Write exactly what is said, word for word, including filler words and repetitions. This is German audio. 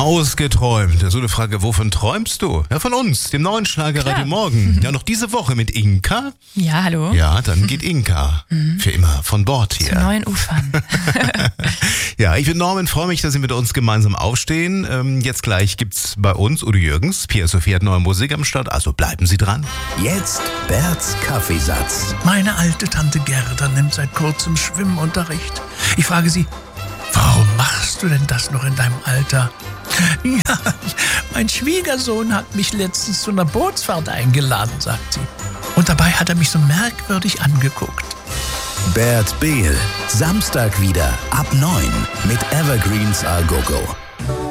Ausgeträumt. So eine Frage, wovon träumst du? Ja, von uns, dem neuen Schlagerradio Morgen. Ja, noch diese Woche mit Inka. Ja, hallo. Ja, dann geht Inka mhm. für immer von Bord hier. Zu neuen Ufern. Ja, ich bin Norman, freue mich, dass Sie mit uns gemeinsam aufstehen. Ähm, jetzt gleich gibt's bei uns Udo Jürgens. Pia Sophie hat neue Musik am Start, also bleiben Sie dran. Jetzt Berts Kaffeesatz. Meine alte Tante Gerda nimmt seit kurzem Schwimmunterricht. Ich frage sie, warum machst du denn das noch in deinem Alter? Ja, mein Schwiegersohn hat mich letztens zu einer Bootsfahrt eingeladen, sagt sie. Und dabei hat er mich so merkwürdig angeguckt. Bert Behl, Samstag wieder ab neun mit Evergreens A Go Go.